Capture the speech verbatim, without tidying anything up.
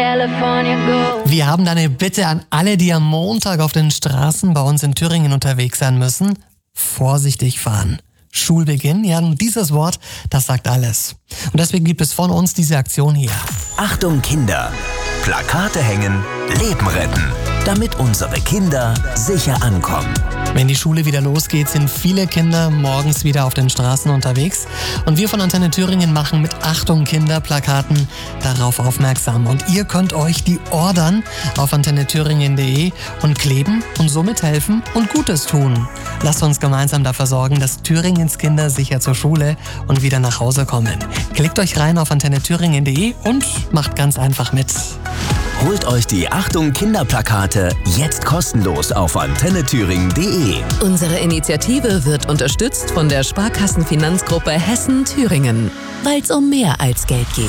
Wir haben da eine Bitte an alle, die am Montag auf den Straßen bei uns in Thüringen unterwegs sein müssen. Vorsichtig fahren. Schulbeginn, ja, und dieses Wort, das sagt alles. Und deswegen gibt es von uns diese Aktion hier. Achtung Kinder! Plakate hängen, Leben retten, damit unsere Kinder sicher ankommen. Wenn die Schule wieder losgeht, sind viele Kinder morgens wieder auf den Straßen unterwegs. Und wir von Antenne Thüringen machen mit Achtung Kinder Plakaten darauf aufmerksam. Und ihr könnt euch die ordern auf antenne thüringen punkt de und kleben und somit helfen und Gutes tun. Lasst uns gemeinsam dafür sorgen, dass Thüringens Kinder sicher zur Schule und wieder nach Hause kommen. Klickt euch rein auf antenne thüringen punkt de und macht ganz einfach mit. Holt euch die Achtung Kinderplakate jetzt kostenlos auf antenne thüringen punkt de. Unsere Initiative wird unterstützt von der Sparkassenfinanzgruppe Hessen-Thüringen, weil es um mehr als Geld geht.